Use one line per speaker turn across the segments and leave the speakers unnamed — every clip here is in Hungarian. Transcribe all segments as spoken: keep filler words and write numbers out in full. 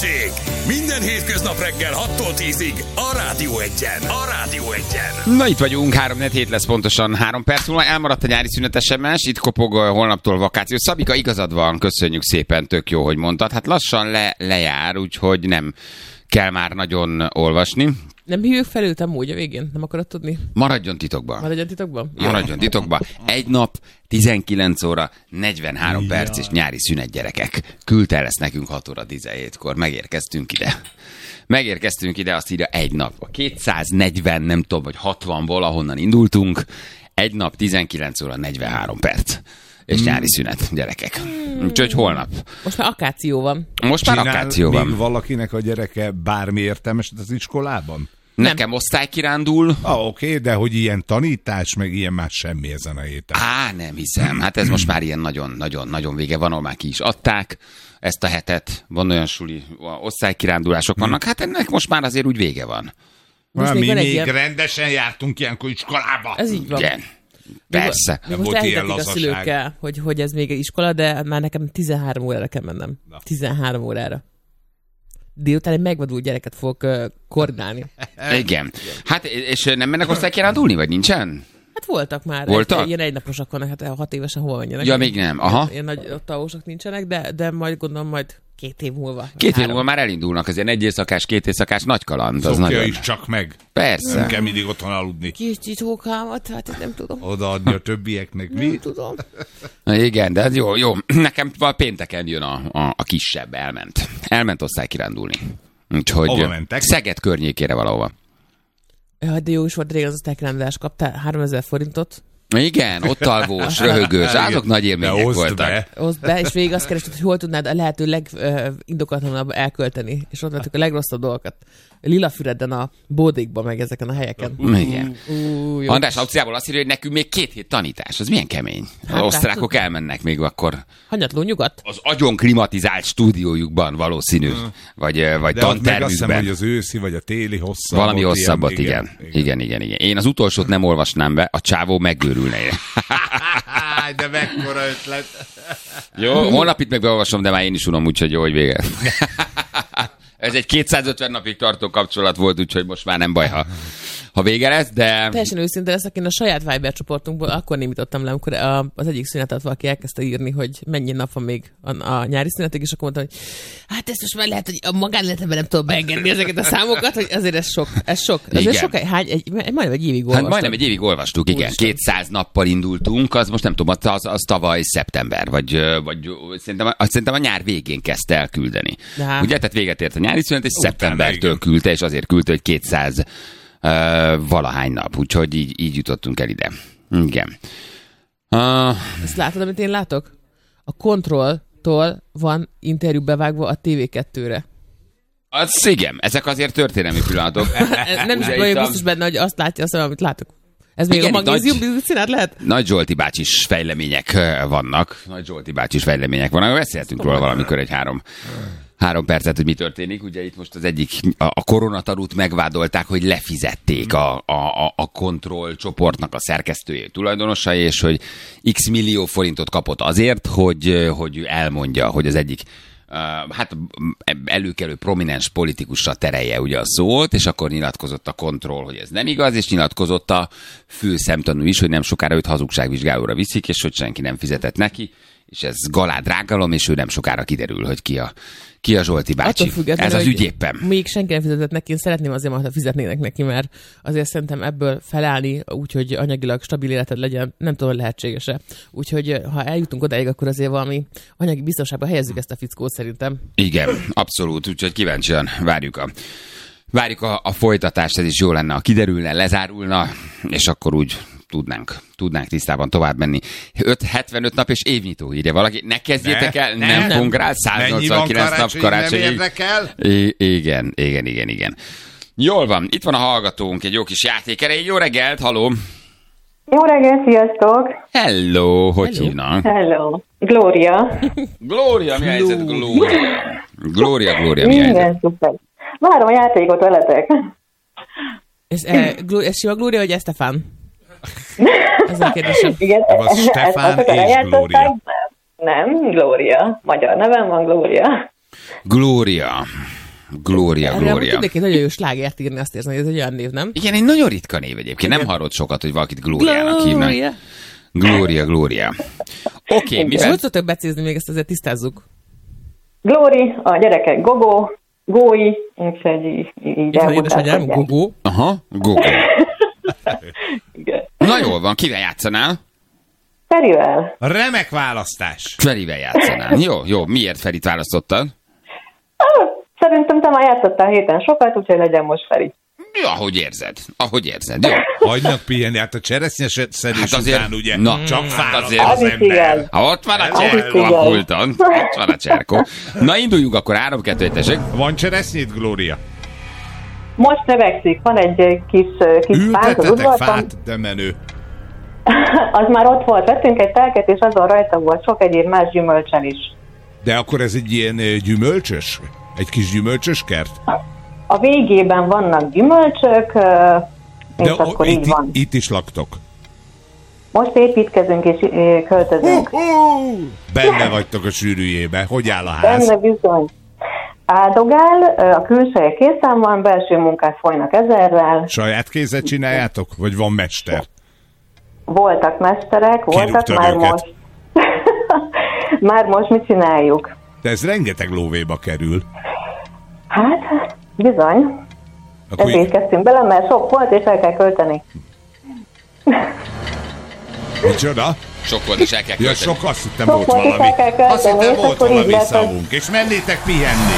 Hőség! Minden hétköznap reggel hattól tízig a Rádió Egyen. A Rádió Egyen.
Na itt vagyunk, három négy hét lesz pontosan három perc múlva. Elmaradt a nyári szünet es em es, itt kopog holnaptól vakáció. Szabika, igazad van, köszönjük szépen, tök jó, hogy mondtad. Hát lassan le, lejár, úgyhogy nem kell már nagyon olvasni.
Nem hívjuk fel őt amúgy a végén? Nem akarod tudni?
Maradjon titokban.
Maradjon titokban?
Maradjon titokban. Egy nap, tizenkilenc óra, negyvenhárom perc és nyári szünet, gyerekek. Küldte el ezt nekünk hat óra tizenhétkor. Megérkeztünk ide. Megérkeztünk ide, azt írja egy nap. A kétszáznegyven, nem tudom, vagy hatvanból, ahonnan indultunk. Egy nap, tizenkilenc óra, negyvenhárom perc. És mm. nyári szünet, gyerekek. Mm. Úgyhogy holnap.
Most már akáció van.
Most már akáció van.
Még valakinek a gyereke bármi értelmeset az iskolában?
Nekem osztálykirándul.
Ah, oké, okay, de hogy ilyen tanítás, meg ilyen már semmi ezen a héten.
Á, nem hiszem. Hát ez most már ilyen nagyon-nagyon-nagyon vége van, ahol már ki is adták ezt a hetet. Van olyan suli, osztálykirándulások vannak. Hát ennek most már azért úgy vége van.
Most mi
még,
még
ilyen...
rendesen jártunk ilyenkor iskolába.
Ez így van.
Igen. Persze.
Még most elhitetik a szülőkkel, hogy, hogy ez még iskola, de már nekem tizenhárom órára kell mennem. Na. tizenhárom órára. Délután egy megvadult gyereket fogok uh, koordinálni.
Igen. Hát, és nem mennek osztálykirándulni, vagy nincsen?
Hát voltak már.
Voltak?
Egy, ilyen egynaposak vannak, hát hat évesen hol menjenek.
Ja, még nem. Aha.
Ilyen nagy ott tavósak nincsenek, de, de majd gondolom majd két év múlva.
Két év múlva már elindulnak, azért egy éjszakás, két éjszakás nagy kaland.
Szokja
nagyon...
is csak meg.
Persze.
Nem kell mindig otthon aludni.
Kis csicsókámat, hát nem tudom.
Odaadni a többieknek. Mi?
Nem tudom.
Na igen, de jó, jó. Nekem pénteken jön a, a, a kisebb, elment. Elment osztálykirándulni. Úgyhogy
hova mentek?
Szeged környékére valahova.
Ja, de jó is volt régen az osztálykirándulás, kaptál háromezer forintot.
Igen, ott alvós, röhögős, azok nagy élmények voltak.
Be.
Oszd be, és végig azt kerested, hogy hol tudnád a lehető legindokatlanabb elkölteni, és ott vettük a legrosszabb dolgokat. Lilafüreden, a Bódékban, meg ezeken a helyeken.
Igen.
Uh,
András aukciából azt írja, hogy nekünk még két hét tanítás. Az milyen kemény. Hát, az osztrákok látod, elmennek még akkor.
Hanyatló nyugat?
Az agyon klimatizált stúdiójukban valószínű. Hmm. Vagy, vagy
de
tantermükben.
Azt hiszem, hogy az őszi, vagy a téli hosszabb.
Valami hosszabbat, igen. Igen. igen. Igen, igen, Én az utolsót nem olvasnám be, a csávó megőrülne.
De mekkora ötlet.
Jó, holnap itt meg beolvasom, de már én is unom, úgyhogy jó, hogy vége. Ez egy kétszázötven napig tartó kapcsolat volt, úgyhogy most már nem baj, ha, ha vége lesz, de...
Teljesen őszinte leszek, én a saját Viber csoportunkból akkor némítottam le, amikor a, az egyik szünetet valaki elkezdte írni, hogy mennyi nap van még a, a nyári szünetig, és akkor mondtam, hogy hát ezt most már lehet, hogy a magánéletemben nem tudom beengedni ezeket a számokat, hogy azért ez sok. Ez sok. Azért sok, hány, egy, majdnem egy évig olvastam.
Hát majdnem egy évig olvastuk, igen. Úristen. kétszáz nappal indultunk, az most nem tudom, az, az tavaly szeptember, vagy, vagy szerintem, szerintem a nyár végén kezdte el küldeni. De ugye, tehát véget ért a nyári szünet, és szeptembertől küldte, és azért küldte, hogy kétszáz uh, valahány nap, úgyhogy így, így jutottunk el ide. Igen. Uh,
Ezt látod, amit én látok? A Kontrolltól van interjú bevágva a té vé kettőre.
Az igen, ezek azért történelmi pillanatok.
Nem is vagyok biztos benne, hogy azt látja azt, amit látok. Ez még igen, a magnézium színát lehet?
Nagy Zsolti bácsis fejlemények vannak. Nagy Zsolti bácsis fejlemények vannak. Beszéltünk róla valamikor egy három... Három percet, hogy mi történik. Ugye itt most az egyik, a, a koronatarút megvádolták, hogy lefizették a, a, a kontroll csoportnak a szerkesztője, tulajdonosai, és hogy x millió forintot kapott azért, hogy, hogy elmondja, hogy az egyik uh, hát előkelő prominens politikusra terelje ugye a szót, és akkor nyilatkozott a kontroll, hogy ez nem igaz, és nyilatkozott a fő szemtanú is, hogy nem sokára őt hazugságvizsgálóra viszik, és hogy senki nem fizetett neki, és ez galádrágalom, és ő nem sokára kiderül, hogy ki a Ki a Zsolti bácsi? Ez az ügy éppen.
Még senki nem fizetett neki, én szeretném azért, ha fizetnének neki, mert azért szerintem ebből felállni, úgyhogy anyagilag stabil életed legyen, nem tudom, hogy lehetséges-e. Úgyhogy ha eljutunk odáig, akkor azért valami anyagi biztonságban helyezzük ezt a fickót szerintem.
Igen, abszolút, úgyhogy kíváncsian várjuk a, várjuk a, a folytatást, ez is jó lenne, ha kiderülne, lezárulna, és akkor úgy tudnánk, tudnánk tisztában tovább menni. öt hetvenöt nap és évnyitó írja valaki. Ne kezdjétek ne, el, nem, nem fogunk rá, száznyolcvankilenc nap karácsony.
Nem érdekel?
I- igen, igen, igen, igen. Jól van, itt van a hallgatónk, egy jó kis játékereje. Jó reggelt, haló!
Jó reggelt, sziasztok!
Hello, hogy
Hello.
hívnak?
Hello, Glória.
Glória, mi helyzet, Glória? Glória, Glória, mi helyzet?
Igen, szuper. Várom a játékot veletek.
Ez, e, Gló- ez Siva Glória, vagy Estefán? Ez a kérdésem.
Igen,
az
ez,
Stefán
ez
és Glória.
Nem, Glória. Magyar nevem van, Glória.
Glória. Glória,
Erre
Glória.
tudnék egy nagyon jó slágert írni, azt érzem, hogy ez egy olyan név, nem?
Igen, egy nagyon ritka név egyébként. Nem hallott sokat, hogy valakit Glóriának hívnak.
Glória.
Glória, Glória. Oké, okay,
És
mivel...
hogy szoktak becézni, még ezt azért tisztázzuk?
Glóri, a gyerekek Gogó, Gói, úgyhogy így, így
Itt van édesanyám, Gogó.
Aha, Gogó.
Igen.
Na jól van, kivel játszanál?
Ferivel.
Remek választás.
Ferivel játszanál. Jó, jó. Miért Ferit választottad?
Ah, szerintem te már játszottál héten sokat, úgyhogy legyen most Feri.
Jó, ahogy érzed. Ahogy érzed, jó.
Hagynak pihenni, hát a cseresznyeszedés
Hát azért-
után ugye
na,
csak
hát
fárad
azért-
az
Az is
ember.
igaz.
Ha ott van a
Az
cserkó
is
a
igaz.
pulton. Ott van a cserkó. Na induljunk akkor három kettő egy tessék.
Van cseresznyét, Glória?
Most növekszik, van egy eh, kis, eh, kis fánk az
Ültetetek
udvarban.
fát, de menő.
Az már ott volt, vettünk egy telket, és azon rajta volt sok egyéb más gyümölcsen is.
De akkor ez egy ilyen ö, gyümölcsös? Egy kis gyümölcsös kert?
A végében vannak gyümölcsök, eh, és
De
akkor
o,
így
itt,
van.
itt is laktok.
Most építkezünk és eh, költözünk.
Hú, benne vagytok a sűrűjébe. Hogy áll a ház?
Benne bizony. Áldogál, eh, a külseje készen van, belső munkák folynak ezerrel.
Saját kézzel csináljátok? Vagy van mester?
Voltak mesterek, voltak
Kirúgtad
már
őket?
most. Már most mit csináljuk?
De ez rengeteg lóvéba kerül.
Hát, bizony.
Akkor
Ezért kezdtünk bele, mert sok volt, és el kell költeni.
micsoda?
Sok volt, és el kell
Ja,
költeni.
sok, azt hittem
Sok
volt
volt, és
valami.
el kell költeni,
Azt hittem
és
volt
akkor így
valami
lehet, hogy-
szavunk. És mennétek pihenni.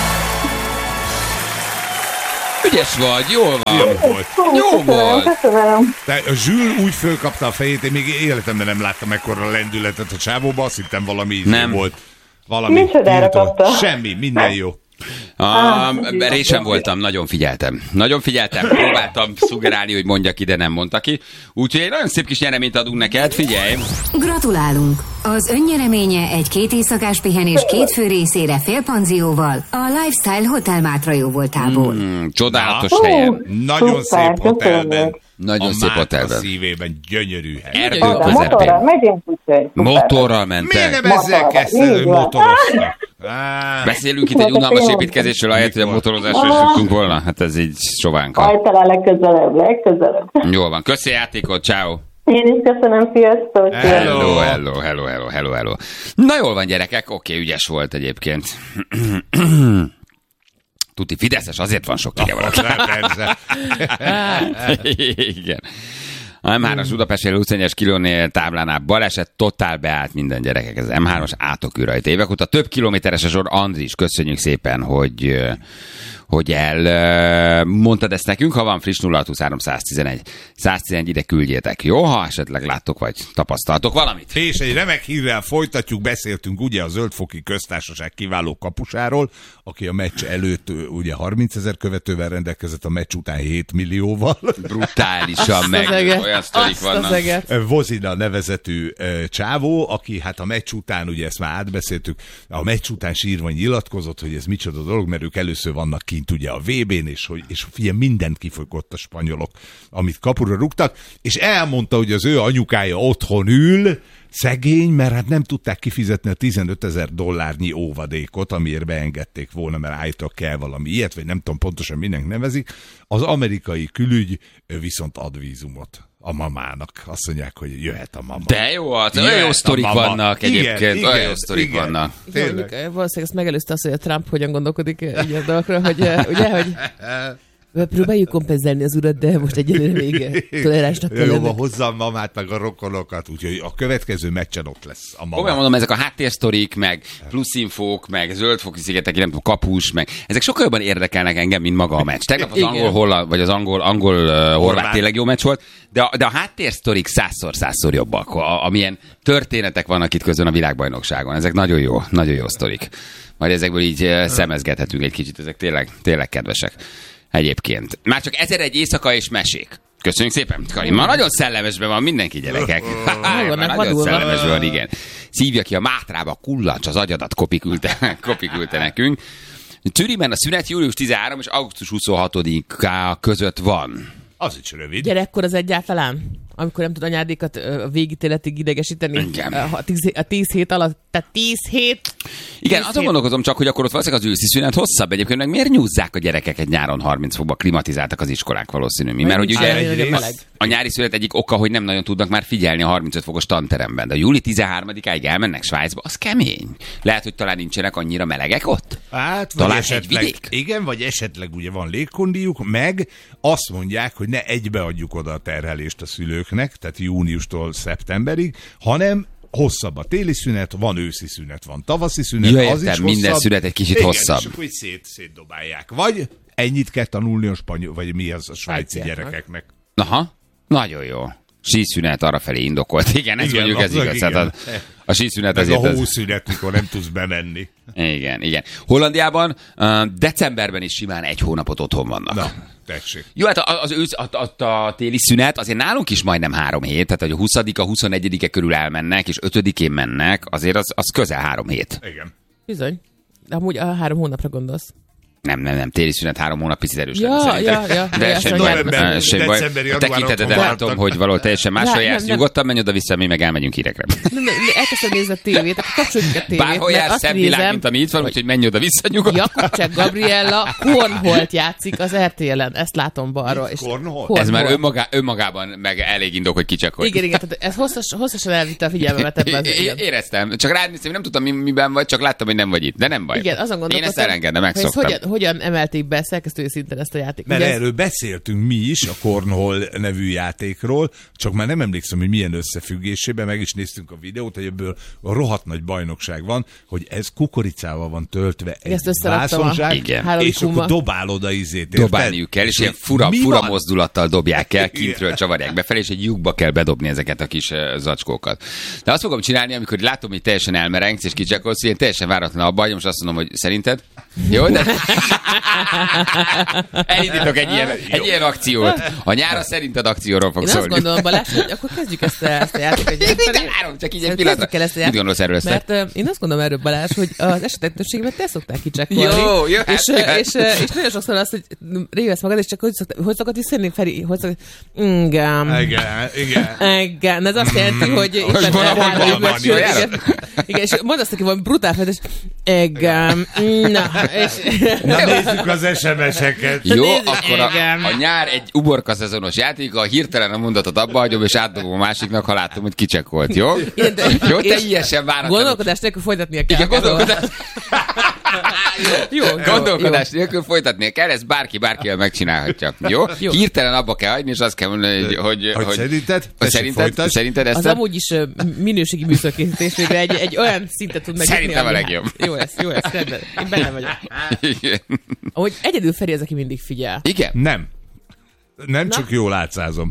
Ügyes vagy, jól van.
Jó volt.
Jó
Köszönöm,
volt.
köszönöm.
De a Zsül úgy fölkapta a fejét, én még életemben nem láttam ekkora lendületet a csávóba, azt hittem valami ízé
Nem.
volt. Valami
Micsodára
tiltó.
kapta?
Semmi, minden jó.
Um, résem voltam, nagyon figyeltem. Nagyon figyeltem, próbáltam szugerálni, hogy mondja ki, de nem mondta ki. Úgyhogy egy nagyon szép kis nyereményt adunk neked, figyelj!
Gratulálunk! Az önnyereménye egy két éjszakás pihenés két fő részére félpanzióval a Lifestyle Hotel Mátra jóvoltából.
Hmm, csodálatos
Hú,
helyen.
Nagyon
szuper,
szép hotelben.
köszönjük.
Nagyon
a
szép
Mátra
hotelben.
szívében gyönyörű hely.
Erdő
Arra, motorral
közepén.
megyünk, úgyhogy. szuper.
Motorral
Miért
mentek.
nem ezzel
Motorral.
kezdted, hogy
Így van.
motoroztak? Á,
Beszélünk itt egy unalmas építkezésről, ahelyett, hogy a motorozásról is tudtunk volna. Hát ez így sovánka.
Majd talán legközelebb, legközelebb.
Jól van, köszi a játékot, ciao.
Én is köszönöm, sziasztok!
Hello.
Hello, hello, hello, hello, hello, hello. Na jól van, gyerekek, oké, ügyes volt egyébként. Tuti fideszes, azért van sok ide valaki.
persze.
Igen. A em hármas Budapesti huszonegyes kilónél táblánál baleset, totál beállt minden gyerekek. Ez em hármas átokű rajta. Évek óta több kilométeres a sor. Andris, köszönjük szépen, hogy, hogy el mondtad ezt nekünk. Ha van friss nulla hat huszonhárom száztizenegy száztizenegy, ide küldjétek. Jó, ha esetleg láttok, vagy tapasztaltok valamit.
És egy remek hírrel folytatjuk, beszéltünk ugye a Zöldfoki Köztársaság kiváló kapusáról, aki a meccs előtt ugye harmincezer követővel rendelkezett, a meccs után hét millióval.
Brutálisan meg
az eget,
olyan sztorik
azt az
vannak.
eget.
Vozina nevezetű uh, csávó, aki hát a meccs után, ugye ezt már átbeszéltük, a meccs után sírva nyilatkozott, hogy ez micsoda dolog, mert ők először vannak kint ugye a vé bén, és, hogy, és figyelj, mindent kifogott a spanyolok, amit kapura rúgtak, és elmondta, hogy az ő anyukája otthon ül, szegény, mert hát nem tudták kifizetni a tizenötezer dollárnyi óvadékot, amiért beengedték volna, mert állítólag kell valami ilyet, vagy nem tudom pontosan minek nevezik. Az amerikai külügy viszont ad vízumot a mamának. Azt mondják, hogy jöhet a mama.
De jó, az olyan
Jöhet
jó
a
sztorik
mama.
vannak
Igen,
egyébként,
igen,
olyan jó sztorik
igen.
vannak.
Tényleg.
Valószínűleg ezt megelőzte azt, hogy a Trump hogyan gondolkodik így a dolgokról, hogy eh, ugye, hogy próbáljuk kompenzálni az urat, de most egyelőre még toleránsnak kell
Jó,
lenni.
hozza a mamát, meg a rokonokat, úgyhogy a következő meccsen ott lesz a mama.
Komolyan mondom, ezek a háttérsztorik, meg pluszinfók, meg zöldfoki szigetek, nem tudom, kapus, meg ezek sokkal jobban érdekelnek engem, mint maga a meccs. Tegnap az
Igen.
angol holla, vagy az angol, angol uh, horvát
Horvát.
tényleg jó meccs volt, de a, de a háttérsztorik százszor, százszor jobbak. A, amilyen történetek vannak itt közben a világbajnokságon. Ezek nagyon jó, nagyon jó sztorik. Majd ezekből így uh, szemezgethetünk egy kicsit, ezek tényleg, tényleg kedvesek. Egyébként. Már csak ezer egy éjszaka és mesék. Köszönjük szépen, Karin. Ma nagyon szellemesben van mindenki, gyerekek. Már
vannak
nagyon
vadulva.
szellemesben van, igen. Szívja ki a Mátrába, kullancs az agyadat, kopik ülte, kopik ülte nekünk. Türiben a szünet július tizenharmadika és augusztus huszonhatodika között van.
Az is rövid.
Gyerekkor az egyáltalán? amikor nem tud anyádékat a végítéletig idegesíteni.
Igen.
A tíz, a tíz hét alatt, tehát tíz hét.
Igen,
tíz
azon
hét.
gondolkozom csak, hogy akkor ott valószínűleg az őszi szünet hosszabb. Egyébként meg miért nyúzzák a gyerekeket nyáron harminc fokba, klimatizáltak az iskolák valószínű. Mi? Mert hogy
Nincs
ugye
olyan nagyon meleg.
a nyári szünet egyik oka, hogy nem nagyon tudnak már figyelni a harmincöt fokos tanteremben. De a júli tizenharmadikáig elmennek Svájcba, az kemény. Lehet, hogy talán nincsenek annyira melegek ott?
Hát, vagy
Talán
esetleg,
hegyvidék?
igen, vagy esetleg ugye van légkondiuk, meg azt mondják, hogy ne egybeadjuk oda a terhelést a szülőknek, tehát júniustól szeptemberig, hanem hosszabb a téli szünet, van őszi szünet, van tavaszi szünet,
Ja,
az is
értem, minden
hosszabb.
szünet egy kicsit
igen,
hosszabb.
És akkor így szét, szétdobálják. Vagy ennyit kell tanulni a spanyol, vagy mi az a svájci
Svájciaknak.
gyerekeknek.
Aha, nagyon jó. Síszünet arrafelé indokolt. Igen, ez
Igen,
mondjuk ez
azok
igaz.
igen.
Tehát a, a síszünet
Meg
azért
a
az...
hószünet, mikor nem tudsz bemenni.
Igen, igen. Hollandiában uh, decemberben is simán egy hónapot otthon vannak.
Na, tessék.
Jó, hát az ősz, a, a, a téli szünet azért nálunk is majdnem három hét, tehát hogy a huszadika, huszonegyedike körül elmennek, és ötödikén mennek, azért az, az közel három hét.
Igen.
Bizony. De amúgy a három hónapra gondolsz.
Nem, nem, nem, téli szünet három hónap picit erős
Ja,
lenne szerintem.
ja, ja.
De
Ja,
sem
szóval
baj,
november,
eh, sem baj.
december,
A
január
tekinteted
otthon
látom,
maradtak.
hogy valahol teljesen máshol
Nem,
jársz,
nem, nem.
nyugodtan menj oda-vissza, mi meg elmegyünk hírekre.
Nem, nem, elkezdtem nézni a tévét, akkor kapcsoljuk a tévét.
Bárhol
mert
jársz,
azt
szebb világ,
nézem,
mint ami itt van, úgyhogy menj oda-vissza nyugodtan.
Jakubcsák Gabriella Cornholt játszik az er té el-en. Ezt látom balról. És
Cornhole?
Ez már önmagá, önmagában meg elég indok, hogy kicsakolj.
Igen, igen, tehát ez hosszas, hosszasan elvitte a figyelmemet ebben az
É-
igen.
Éreztem. Csak rád néztem, nem tudtam, mi, miben vagy, csak láttam, hogy nem vagy itt. De nem baj.
Igen, azon
Én
gondolkodtam,
ezt elengedem,
hogy ezt
megszoktam.
hogyan, hogyan emelték be szerkesztői szinten ezt a játékot.
Mert
Ugye ez-
erről beszéltünk mi is, a Cornhole nevű játékról, csak már nem emlékszem, hogy milyen összefüggésében, meg is néztünk a videót, hogy ebből a rohadt nagy bajnokság van, hogy ez kukoricával van töltve egy
Ezt összeraktam a
vászonzsák,
Igen.
hárodik
és akkor
kumba.
dobál oda izét. érted?
Dobálniuk kell, és ilyen fura,
Mi
fura
van?
mozdulattal dobják el, kintről csavarják befelé, és egy lyukba kell bedobni ezeket a kis uh, zacskókat. De azt fogom csinálni, amikor látom, hogy teljesen elmerengsz, és kicsakolsz, én teljesen váratlan abba hagyom, és azt mondom, hogy szerinted? Jó, de... Elindítok egy ilyen, egy ilyen akciót. A nyára szerinted akcióról fog
Én azt
szólni.
gondolom, Balázs, hogy akkor kezdjük ezt a, ezt a játékot.
De várom, csak így egy
Kezdjük
pillanatra.
el ezt a
Mit gondolsz erről, Eszter?
Mert uh, én azt gondolom erről, Balázs, hogy az esetek többségében te szoktál kicsekkolni.
Jó, jó, hát
és, uh,
jöhet.
és, uh, és nagyon sokszor azt, hogy révesz magad, és csak hogy szokott, hogy szokott visszajönni, Feri? Hogy szokott? Igen.
Igen, igen.
Igen, ez azt jelenti, hogy éppen
Hogy valahogy
rád
van,
ülve
van,
sül,
jó,
igen. Igen, és mondd azt neki, valami brutál fejtés. Igen. Na, és...
Na nézzük az es em es-eket.
Jó,
Nézzük,
akkor a,
igen.
a nyár egy uborka szezonos játék, a hirtelen a mondatot abba hagyom, és átdobom a másiknak, ha látom, hogy kicsekkolt, jó?
Igen, de-
Jó, te
és
ilyesen váratlanul.
Gondolkodás nélkül folytatnia kell.
Igen, gondolkodás,
Jó, jó,
gondolkodás nélkül folytatnia kell, ezt bárki bárkivel megcsinálhatja. Jó?
Jó.
Hirtelen abba kell hagyni, és azt kell mondani, hogy... Hogy,
Hogy szerinted?
Hogy
Tessék,
szerinted,
folytasd.
szerinted
Az
ezt
amúgy is ö, minőségi műsorkészítés, végre egy, egy olyan szintet tud megnyitni.
Szerintem a
ami-
legjobb.
Jó lesz, jó lesz, rendben. Én benne vagyok.
Igen.
Ahogy egyedül Feri az, aki mindig figyel.
Igen.
Nem. Nem csak jól átszázom.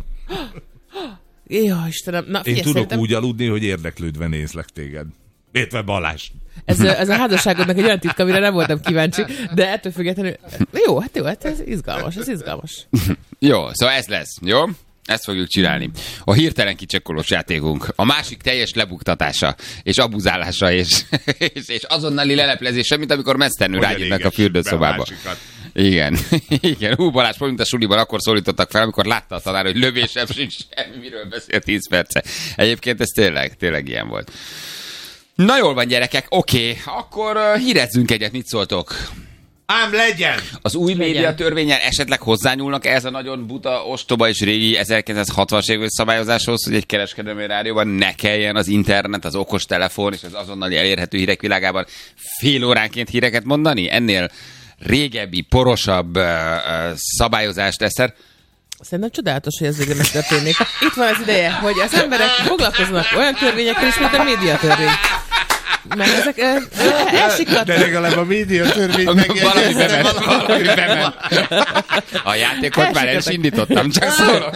Jó, Istenem. Na,
Én
figyelj,
tudok
szerintem
úgy aludni, hogy érdeklődve nézlek téged. Értve Balázs.
ez, ez a házasságodnak egy olyan titka, amire nem voltam kíváncsi, de ettől függetlenül... Jó, hát jó, hát ez izgalmas, ez izgalmas.
Jó, szóval ez lesz, jó? Ezt fogjuk csinálni. A hirtelen kicsekkolós játékunk. A másik teljes lebuktatása, és abuzálása, és, és, és azonnali leleplezése, mint amikor mesztelenül
Hogy
rágyítnak a
elégessük be a
fürdőszobába.
másikat.
Igen. Igen. Hú, Balázs, pont a suliban akkor szólítottak fel, amikor látta a tanár, hogy lövésem sincs semmi, miről beszél tíz perce. Egyébként ez tényleg, tényleg ilyen volt. Na jól van, gyerekek, oké, akkor uh, hírezzünk egyet, mit szóltok?
Ám legyen!
Az új
Legyen.
média törvényen esetleg hozzányúlnak ehhez a nagyon buta, ostoba és régi ezerkilencszázhatvanas évek szabályozáshoz, hogy egy kereskedelmi rádióban ne kelljen az internet, az okos telefon és az azonnali elérhető hírek világában fél óránként híreket mondani? Ennél régebbi, porosabb uh, uh, szabályozást, Eszter?
Szerintem csodálatos, hogy ez végre megtörténik. Itt van az ideje, hogy az emberek foglalkoznak olyan törvényekkel is, mint a médiatörvény. Mert ezek ö, ö, elsikadtak.
De legalább a média törvény
Valami
megjegyezte
bement,
valami.
valami bement. A játékot már el is indítottam, csak szólok.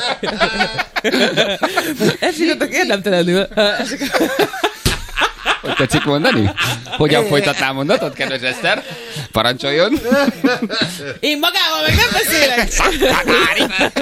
Elsikadtak érdemtelenül.
Hogy tetszik mondani? Hogyan folytatnál mondatot, kedves Eszter? Parancsoljon.
Én magával meg nem beszélek.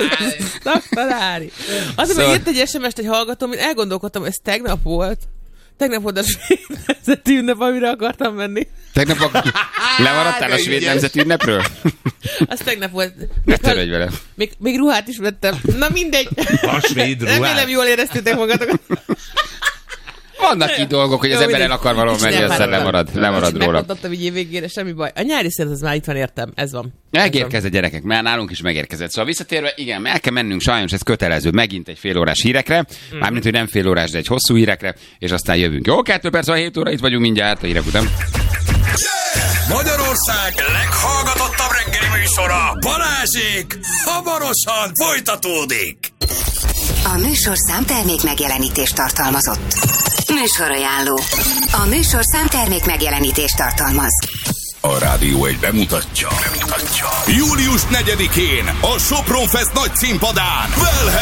Szaktanári. Az, hogy
Szóval-
írt egy es em est egy hallgatóm, én elgondolkodtam, ez tegnap volt. Tegnap volt a svéd nemzeti ünnep, amire akartam menni.
Tegnap a... lemaradtál a svéd nemzeti ünnepről?
Az tegnap volt.
Ne törődj vele.
Még, még ruhát is vettem. Na mindegy.
A svéd ruhát.
Remélem jól éreztétek magatokat.
Vannak itt dolgok, hogy az ember el akar valahol menni, aztán lemarad, lemarad róla.
Megmondottam így év végére, semmi baj. A nyári szünet az már itt van, értem. Ez van.
Megérkezett gyerekek, mert nálunk is megérkezett. Szóval visszatérve, igen, el kell mennünk, sajnos ez kötelező, megint egy fél órás hírekre, mm. mármint, hogy nem fél órás, de egy hosszú hírekre, és aztán jövünk. Jó, kettő perc, a hét óra, itt vagyunk mindjárt a hírek után.
Yeah! Magyarország leghallgatottabb reggeli műsora, Balázsék, hamarosan folytatódik.
A műsorszám termék megjelenítést tartalmazott. Műsorajánló. A műsorszám termék megjelenítést tartalmaz.
A Rádió egy bemutatja. bemutatja. július negyedikén a Sopron Fest nagy színpadán Velhe